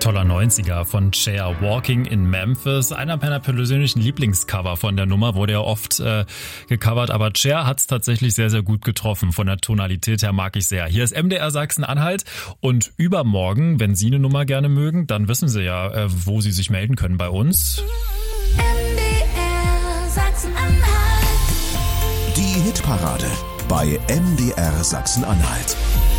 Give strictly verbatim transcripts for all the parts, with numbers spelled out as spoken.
Toller neunziger von Cher, Walking in Memphis. Einer meiner persönlichen Lieblingscover von der Nummer, wurde ja oft äh, gecovert, aber Cher hat's tatsächlich sehr, sehr gut getroffen. Von der Tonalität her mag ich sehr. Hier ist M D R Sachsen-Anhalt und übermorgen, wenn Sie eine Nummer gerne mögen, dann wissen Sie ja, äh, wo Sie sich melden können bei uns. M D R Sachsen-Anhalt. Die Hitparade bei M D R Sachsen-Anhalt.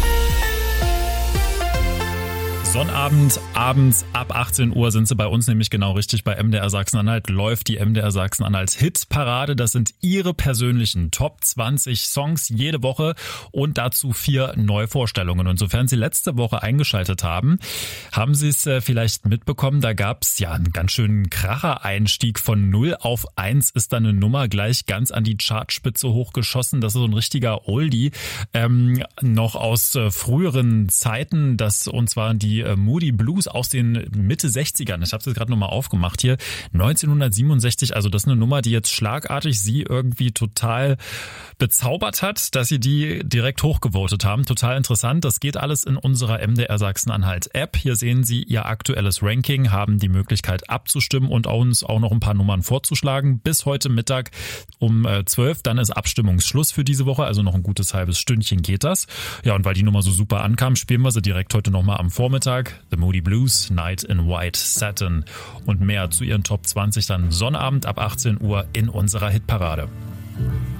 Sonnabend, abends ab achtzehn Uhr sind Sie bei uns nämlich genau richtig. Bei M D R Sachsen-Anhalt läuft die M D R Sachsen-Anhalt Hitparade. Das sind Ihre persönlichen Top zwanzig Songs jede Woche und dazu vier Neuvorstellungen. Und sofern Sie letzte Woche eingeschaltet haben, haben Sie es vielleicht mitbekommen. Da gab es ja einen ganz schönen Kracher-Einstieg. Von null auf eins ist dann eine Nummer gleich ganz an die Chartspitze hochgeschossen. Das ist so ein richtiger Oldie, ähm, noch aus äh, früheren Zeiten. Das, und zwar die Moody Blues aus den Mitte sechzigern. Ich habe es jetzt gerade nochmal aufgemacht hier. neunzehnhundertsiebenundsechzig, also das ist eine Nummer, die jetzt schlagartig Sie irgendwie total bezaubert hat, dass Sie die direkt hochgevotet haben. Total interessant. Das geht alles in unserer M D R Sachsen-Anhalt App. Hier sehen Sie Ihr aktuelles Ranking, haben die Möglichkeit abzustimmen und uns auch noch ein paar Nummern vorzuschlagen. Bis heute Mittag um zwölf, dann ist Abstimmungsschluss für diese Woche, also noch ein gutes halbes Stündchen geht das. Ja, und weil die Nummer so super ankam, spielen wir sie direkt heute nochmal am Vormittag. The Moody Blues, Night in White Satin und mehr zu Ihren Top zwanzig dann Sonnabend ab achtzehn Uhr in unserer Hitparade.